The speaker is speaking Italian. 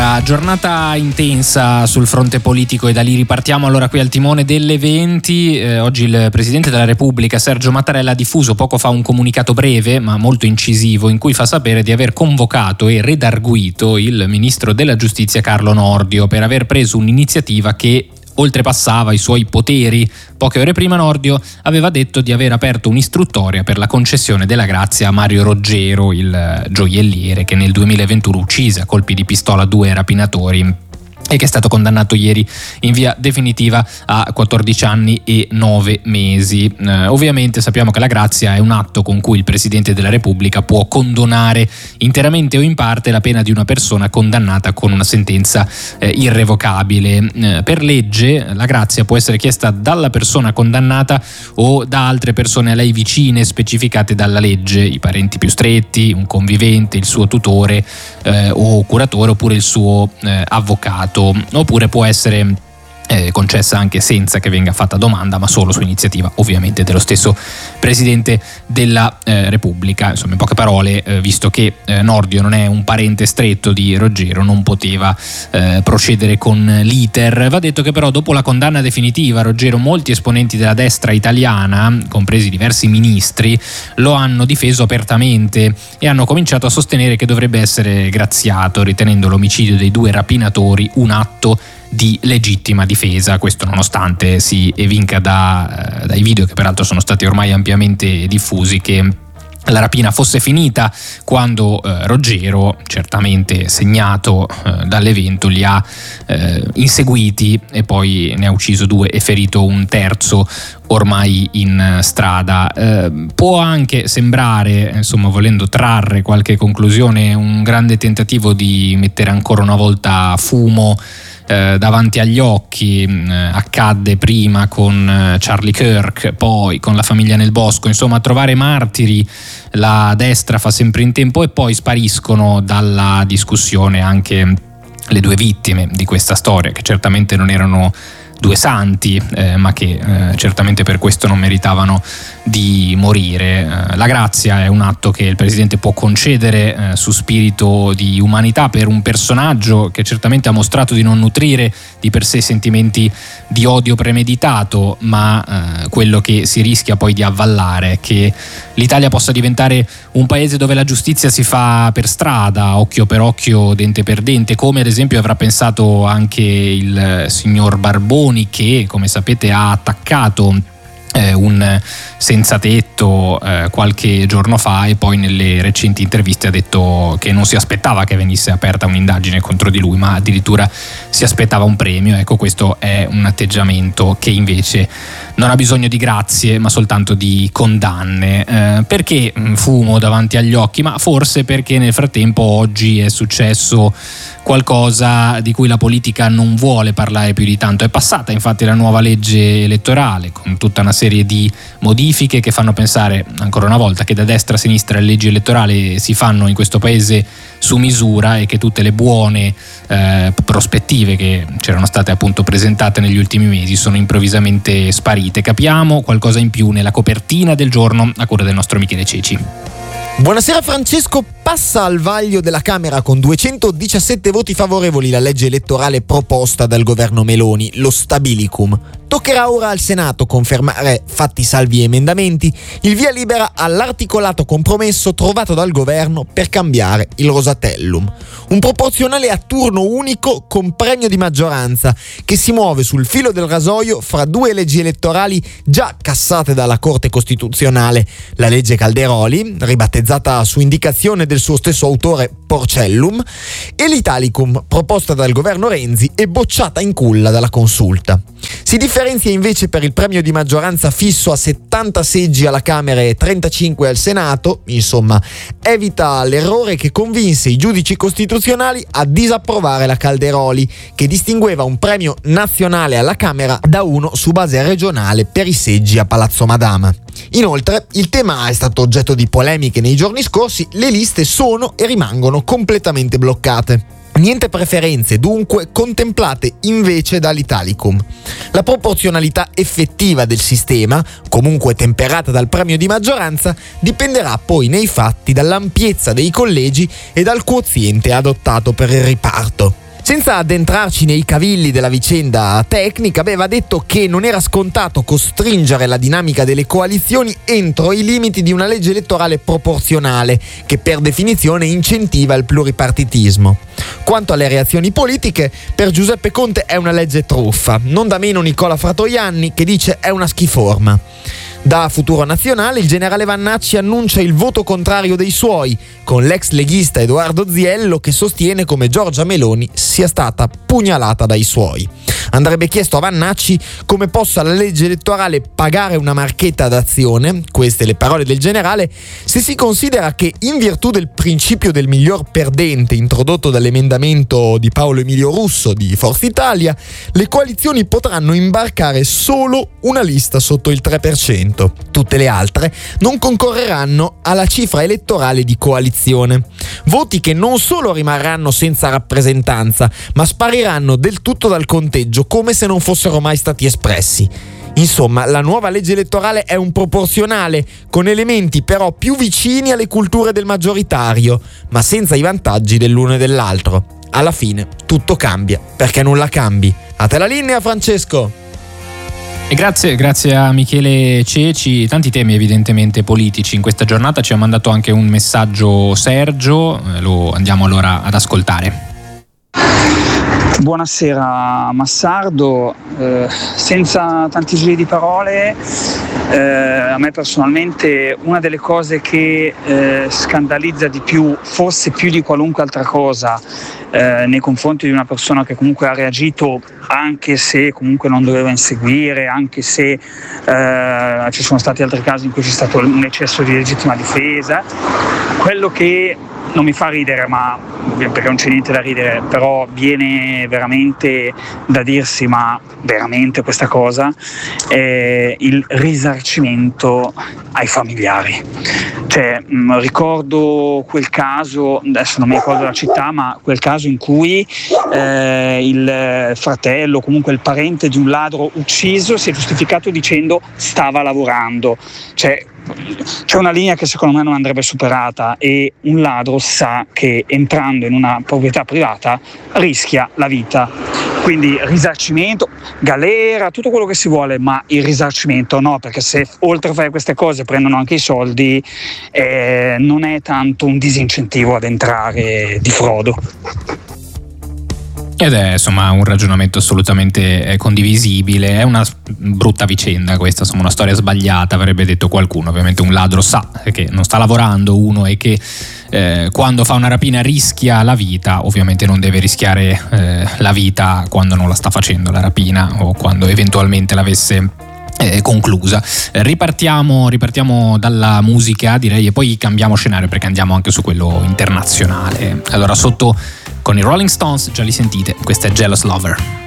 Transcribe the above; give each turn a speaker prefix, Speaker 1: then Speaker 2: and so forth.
Speaker 1: Giornata intensa sul fronte politico e da lì ripartiamo allora qui al timone delle 20. Oggi il Presidente della Repubblica Sergio Mattarella ha diffuso poco fa un comunicato breve ma molto incisivo in cui fa sapere di aver convocato e redarguito il Ministro della Giustizia Carlo Nordio per aver preso un'iniziativa che oltrepassava i suoi poteri. Poche ore prima Nordio aveva detto di aver aperto un'istruttoria per la concessione della grazia a Mario Roggero, il gioielliere che nel 2021 uccise a colpi di pistola 2 rapinatori e che è stato condannato ieri in via definitiva a 14 anni e 9 mesi. Ovviamente sappiamo che la grazia è un atto con cui il Presidente della Repubblica può condonare interamente o in parte la pena di una persona condannata con una sentenza irrevocabile. Per legge la grazia può essere chiesta dalla persona condannata o da altre persone a lei vicine specificate dalla legge, i parenti più stretti, un convivente, il suo tutore o curatore oppure il suo avvocato. Oppure può essere concessa anche senza che venga fatta domanda, ma solo su iniziativa ovviamente dello stesso Presidente della Repubblica. Insomma, in poche parole, visto che Nordio non è un parente stretto di Roggero, non poteva procedere con l'iter. Va detto che però dopo la condanna definitiva a Roggero molti esponenti della destra italiana, compresi diversi ministri, lo hanno difeso apertamente e hanno cominciato a sostenere che dovrebbe essere graziato, ritenendo l'omicidio dei 2 rapinatori un atto di legittima difesa. Questo nonostante si evinca dai video che peraltro sono stati ormai ampiamente diffusi che la rapina fosse finita quando Roggero, certamente segnato dall'evento, li ha inseguiti e poi ne ha ucciso 2 e ferito un terzo ormai in strada. Può anche sembrare, insomma, volendo trarre qualche conclusione, un grande tentativo di mettere ancora una volta fumo davanti agli occhi. Accadde prima con Charlie Kirk, poi con la famiglia nel bosco. Insomma, trovare martiri la destra fa sempre in tempo e poi spariscono dalla discussione anche le 2 vittime di questa storia, che certamente non erano 2 santi, ma che certamente per questo non meritavano di morire. La grazia è un atto che il Presidente può concedere su spirito di umanità per un personaggio che certamente ha mostrato di non nutrire di per sé sentimenti di odio premeditato, ma quello che si rischia poi di avvallare è che l'Italia possa diventare un paese dove la giustizia si fa per strada, occhio per occhio, dente per dente, come ad esempio avrà pensato anche il signor Barboni, che come sapete ha attaccato un senza tetto qualche giorno fa e poi nelle recenti interviste ha detto che non si aspettava che venisse aperta un'indagine contro di lui, ma addirittura si aspettava un premio. Ecco, questo è un atteggiamento che invece non ha bisogno di grazie ma soltanto di condanne. Perché fumo davanti agli occhi? Ma forse perché nel frattempo oggi è successo qualcosa di cui la politica non vuole parlare più di tanto. È passata infatti la nuova legge elettorale con tutta una serie di modifiche che fanno pensare ancora una volta che da destra a sinistra le leggi elettorali si fanno in questo paese su misura e che tutte le buone prospettive che c'erano state appunto presentate negli ultimi mesi sono improvvisamente sparite. Capiamo qualcosa in più nella copertina del giorno a cura del nostro Michele Ceci.
Speaker 2: Buonasera Francesco. Passa al vaglio della Camera con 217 voti favorevoli la legge elettorale proposta dal governo Meloni, lo Stabilicum. Toccherà ora al Senato confermare, fatti salvi emendamenti, il via libera all'articolato compromesso trovato dal governo per cambiare il Rosatellum. Un proporzionale a turno unico con premio di maggioranza che si muove sul filo del rasoio fra 2 leggi elettorali già cassate dalla Corte Costituzionale, la legge Calderoli, ribattezzata su indicazione del suo stesso autore Porcellum, e l'Italicum, proposta dal governo Renzi e bocciata in culla dalla Consulta. Si differenzia invece per il premio di maggioranza fisso a 70 seggi alla Camera e 35 al Senato, insomma, evita l'errore che convinse i giudici costituzionali a disapprovare la Calderoli, che distingueva un premio nazionale alla Camera da uno su base regionale per i seggi a Palazzo Madama. Inoltre, il tema è stato oggetto di polemiche nei giorni scorsi, le liste sono e rimangono completamente bloccate. Niente preferenze dunque contemplate invece dall'Italicum. La proporzionalità effettiva del sistema, comunque temperata dal premio di maggioranza, dipenderà poi nei fatti dall'ampiezza dei collegi e dal quoziente adottato per il riparto. Senza addentrarci nei cavilli della vicenda tecnica, aveva detto che non era scontato costringere la dinamica delle coalizioni entro i limiti di una legge elettorale proporzionale, che per definizione incentiva il pluripartitismo. Quanto alle reazioni politiche, per Giuseppe Conte è una legge truffa, non da meno Nicola Fratoianni che dice è una schiforma. Da Futuro Nazionale il generale Vannacci annuncia il voto contrario dei suoi, con l'ex leghista Edoardo Ziello che sostiene come Giorgia Meloni sia stata pugnalata dai suoi. Andrebbe chiesto a Vannacci come possa la legge elettorale pagare una marchetta d'azione, queste le parole del generale, se si considera che in virtù del principio del miglior perdente introdotto dall'emendamento di Paolo Emilio Russo di Forza Italia, le coalizioni potranno imbarcare solo una lista sotto il 3%. Tutte le altre non concorreranno alla cifra elettorale di coalizione. Voti che non solo rimarranno senza rappresentanza, ma spariranno del tutto dal conteggio come se non fossero mai stati espressi. Insomma, la nuova legge elettorale è un proporzionale, con elementi però più vicini alle culture del maggioritario, ma senza i vantaggi dell'uno e dell'altro. Alla fine tutto cambia, perché nulla cambi. A te la linea, Francesco!
Speaker 1: E grazie a Michele Ceci. Tanti temi evidentemente politici in questa giornata. Ci ha mandato anche un messaggio Sergio, lo andiamo allora ad ascoltare.
Speaker 3: Buonasera Massardo, senza tanti giri di parole, a me personalmente una delle cose che scandalizza di più, forse più di qualunque altra cosa, nei confronti di una persona che comunque ha reagito anche se comunque non doveva inseguire, anche se ci sono stati altri casi in cui c'è stato un eccesso di legittima difesa, quello che non mi fa ridere, ma perché non c'è niente da ridere, però viene veramente da dirsi, ma veramente questa cosa, è il risarcimento ai familiari. Cioè, ricordo quel caso, adesso non mi ricordo la città, ma quel caso in cui il fratello, comunque il parente di un ladro ucciso, si è giustificato dicendo stava lavorando. Cioè, c'è una linea che secondo me non andrebbe superata, e un ladro sa che entrando in una proprietà privata rischia la vita. Quindi risarcimento, galera, tutto quello che si vuole, ma il risarcimento no, perché se oltre a fare queste cose prendono anche i soldi, non è tanto un disincentivo ad entrare di frodo.
Speaker 1: Ed è insomma un ragionamento assolutamente condivisibile. È una brutta vicenda questa, insomma una storia sbagliata, avrebbe detto qualcuno. Ovviamente un ladro sa che non sta lavorando uno e che quando fa una rapina rischia la vita. Ovviamente non deve rischiare la vita quando non la sta facendo la rapina, o quando eventualmente l'avesse conclusa. Ripartiamo dalla musica, direi, e poi cambiamo scenario perché andiamo anche su quello internazionale. Allora, sotto con i Rolling Stones, già li sentite, questa è Jealous Lover.